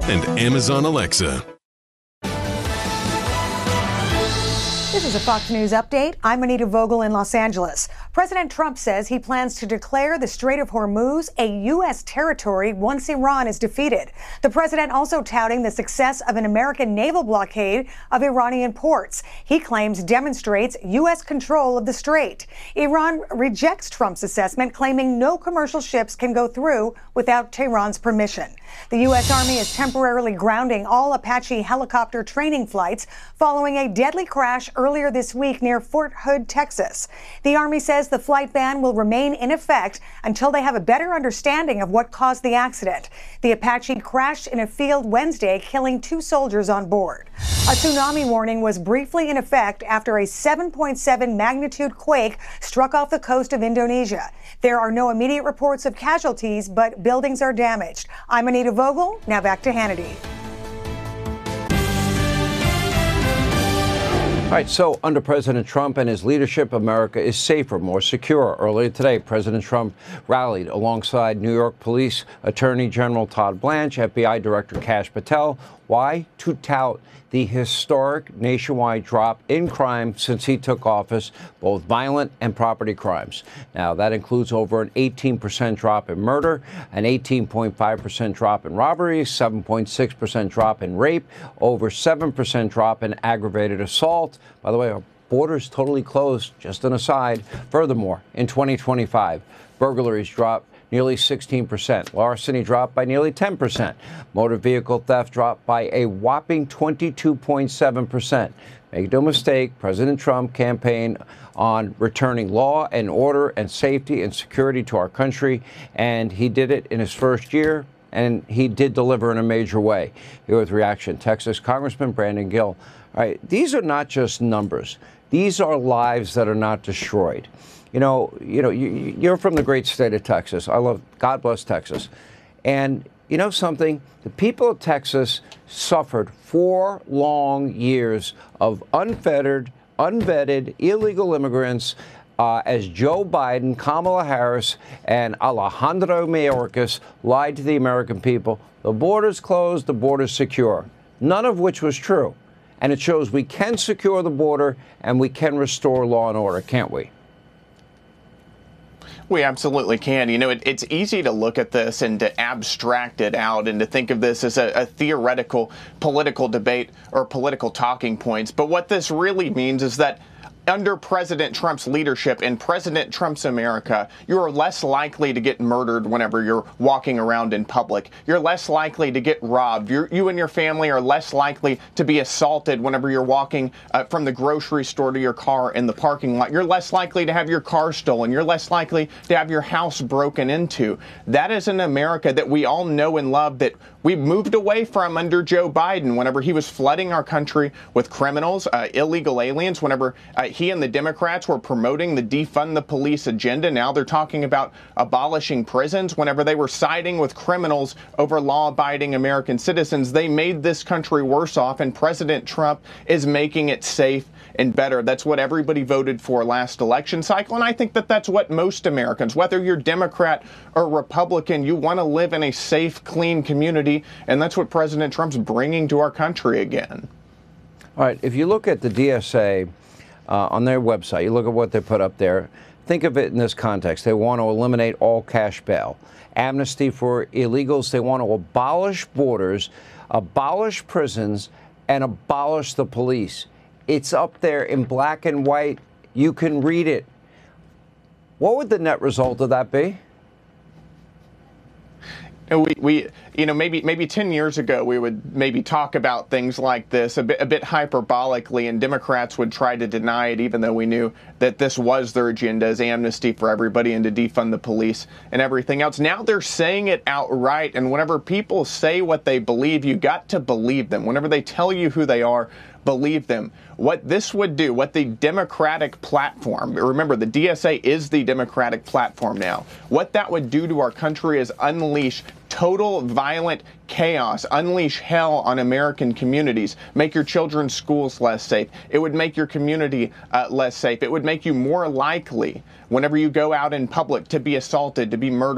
and Amazon Alexa. This is a Fox News update. I'm Anita Vogel in Los Angeles. President Trump says he plans to declare the Strait of Hormuz a U.S. territory once Iran is defeated. The president also touting the success of an American naval blockade of Iranian ports. He claims demonstrates U.S. control of the strait. Iran rejects Trump's assessment, claiming no commercial ships can go through without Tehran's permission. The U.S. Army is temporarily grounding all Apache helicopter training flights following a deadly crash earlier this week near Fort Hood, Texas. The Army says the flight ban will remain in effect until they have a better understanding of what caused the accident. The Apache crashed in a field Wednesday, killing 2 soldiers on board. A tsunami warning was briefly in effect after a 7.7 magnitude quake struck off the coast of Indonesia. There are no immediate reports of casualties, but buildings are damaged. I'm Anita Vogel. Now back to Hannity. All right, so under President Trump and his leadership, America is safer, more secure. Earlier today, President Trump rallied alongside New York Police Attorney General Todd Blanche, FBI Director Kash Patel. Why? To tout the historic nationwide drop in crime since he took office, both violent and property crimes. Now, that includes over an 18% drop in murder, an 18.5% drop in robberies, 7.6% drop in rape, over 7% drop in aggravated assault. By the way, our border's totally closed, just an aside. Furthermore, in 2025, burglaries dropped nearly 16%. Larceny dropped by nearly 10%. Motor vehicle theft dropped by a whopping 22.7%. Make no mistake, President Trump campaigned on returning law and order and safety and security to our country, and he did it in his first year, and he did deliver in a major way. Here with reaction, Texas Congressman Brandon Gill. All right, these are not just numbers. These are lives that are not destroyed. You're from the great state of Texas. God bless Texas. And you know something? The people of Texas suffered 4 long years of unfettered, unvetted, illegal immigrants as Joe Biden, Kamala Harris, and Alejandro Mayorkas lied to the American people. The border's closed, the border's secure. None of which was true. And it shows we can secure the border and we can restore law and order, can't we? We absolutely can. It's easy to look at this and to abstract it out and to think of this as a theoretical political debate or political talking points. But what this really means is that under President Trump's leadership in President Trump's America, you're less likely to get murdered whenever you're walking around in public. You're less likely to get robbed. You and your family are less likely to be assaulted whenever you're walking from the grocery store to your car in the parking lot. You're less likely to have your car stolen. You're less likely to have your house broken into. That is an America that we all know and love, that we moved away from under Joe Biden whenever he was flooding our country with criminals, illegal aliens, whenever he and the Democrats were promoting the defund the police agenda. Now they're talking about abolishing prisons. Whenever they were siding with criminals over law-abiding American citizens, they made this country worse off, and President Trump is making it safe and better. That's what everybody voted for last election cycle, and I think that that's what most Americans, whether you're Democrat or Republican, you want to live in a safe, clean community, and that's what President Trump's bringing to our country again. All right, if you look at the DSA on their website, you look at what they put up there, think of it in this context. They want to eliminate all cash bail, amnesty for illegals. They want to abolish borders, abolish prisons, and abolish the police. It's up there in black and white. You can read it. What would the net result of that be? Maybe 10 years ago, we would maybe talk about things like this a bit hyperbolically, and Democrats would try to deny it, even though we knew that this was their agenda, as amnesty for everybody and to defund the police and everything else. Now they're saying it outright, and whenever people say what they believe, you got to believe them. Whenever they tell you who they are, believe them. What this would do, what the Democratic platform, remember the DSA is the Democratic platform now, what that would do to our country is unleash total violent chaos, unleash hell on American communities, make your children's schools less safe. It would make your community less safe. It would make you more likely, whenever you go out in public, to be assaulted, to be murdered.